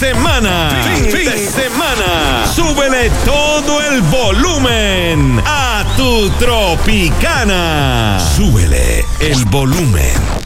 semana. Fin de semana. Súbele todo el volumen a tu Tropicana. Súbele el volumen.